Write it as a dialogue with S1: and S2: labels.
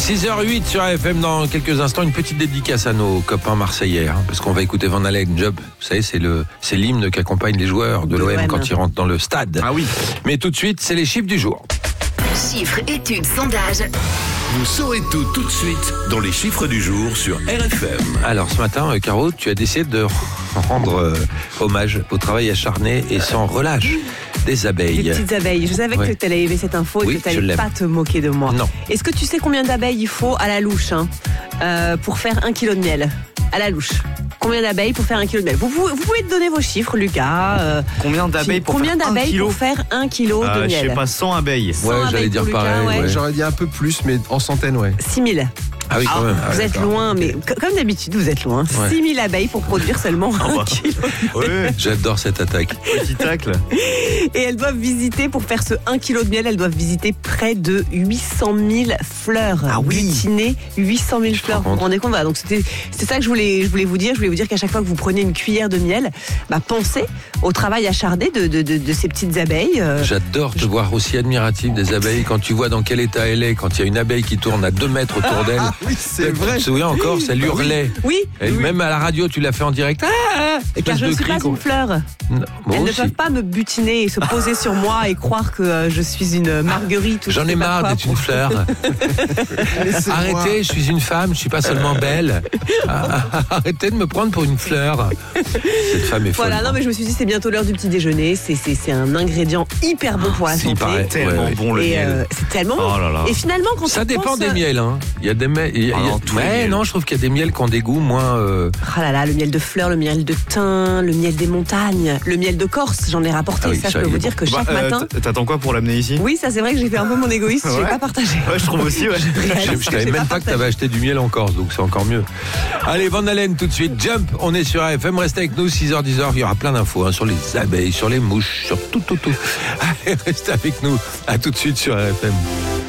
S1: 6h08 sur AFM. Dans quelques instants, une petite dédicace à nos copains marseillais, parce qu'on va écouter Van Halen, Job. Vous savez, c'est l'hymne qui accompagne les joueurs de l'OM quand ils rentrent dans le stade.
S2: Ah oui.
S1: Mais tout de suite, c'est les chiffres du jour.
S3: Chiffres, études, sondages.
S4: Vous saurez tout de suite dans les chiffres du jour sur RFM.
S1: Alors ce matin, Caro, tu as décidé de rendre hommage au travail acharné et sans relâche des abeilles.
S5: Des petites abeilles. Je savais que tu allais aimer cette info et que tu n'allais pas te moquer de moi.
S1: Non.
S5: Est-ce que tu sais combien d'abeilles il faut à la louche pour faire 1 kilo de miel? À la louche. Combien d'abeilles pour faire 1 kilo de miel? Vous pouvez te donner vos chiffres, Lucas.
S2: Combien d'abeilles pour
S5: faire 1 kilo de miel?
S2: Je sais pas, 100 abeilles.
S1: Ouais, j'allais dire pareil.
S5: Ouais.
S6: J'aurais dit un peu plus, mais en centaines, ouais.
S5: 6 000.
S1: Ah oui, quand même.
S5: Vous êtes loin, mais comme d'habitude, vous êtes loin.
S1: Ouais.
S5: 6 000 abeilles pour produire seulement 1 kilo.
S2: Ouais,
S1: J'adore cette attaque.
S2: petit tacle.
S5: Et elles doivent visiter, pour faire ce 1 kilo de miel, elles doivent visiter près de 800 000 fleurs.
S2: Ah oui.
S5: Butiner 800 000 fleurs. Vous vous rendez compte? Voilà, donc c'était ça que je voulais vous dire. Je voulais vous dire qu'à chaque fois que vous prenez une cuillère de miel, pensez au travail acharné de ces petites abeilles.
S1: J'adore te voir aussi admiratif des abeilles quand tu vois dans quel état elle est, quand il y a une abeille qui tourne à 2 mètres autour d'elle.
S6: Oui, c'est vrai.
S1: Tu te souviens encore, ça hurlait.
S5: Oui.
S1: Et même à la radio, tu l'as fait en direct.
S5: Car je ne suis pas une fleur.
S1: Non, moi
S5: Elles
S1: aussi.
S5: ne peuvent pas me butiner et se poser sur moi et croire que je suis une marguerite. Ou
S1: J'en
S5: je sais
S1: ai
S5: pas
S1: marre
S5: quoi
S1: d'être une fleur.
S6: Laissez-moi.
S1: Arrêtez, je suis une femme, je suis pas seulement belle. Arrêtez de me prendre pour une fleur. Cette femme est folle.
S5: Voilà, non mais je me suis dit c'est bientôt l'heure du petit déjeuner, c'est un ingrédient hyper bon pour la
S1: Il
S5: santé.
S1: paraît.
S2: Tellement
S1: Ouais, ouais.
S2: bon le
S5: Et
S2: miel.
S5: c'est tellement bon.
S2: Oh là là.
S5: Et finalement quand
S1: Ça
S5: on
S1: dépend
S5: pense,
S1: des miels. Il y a des miels.
S2: tous les miels.
S1: Non, je trouve qu'il y a des miels qui ont des goûts moins.
S5: Ah là là, le miel de fleurs, le miel de thym, le miel des montagnes, le miel de Corse, j'en ai rapporté.
S1: Ah oui,
S5: ça, je
S1: ça,
S5: peux
S1: il
S5: vous
S1: est
S5: dire que chaque matin.
S2: T'attends quoi pour l'amener ici?
S5: Oui, ça c'est vrai que j'ai fait un peu mon égoïste, je l'ai
S2: Ouais.
S5: pas partagé.
S2: Ouais, je trouve aussi, ouais.
S1: Je savais même pas que tu avais acheté du miel en Corse, donc c'est encore mieux. Allez, Van Halen tout de suite. Jump, on est sur AFM. Restez avec nous, 6h, 10h. Il y aura plein d'infos sur les abeilles, sur les mouches, sur tout. Allez, restez avec nous. À tout de suite sur AFM.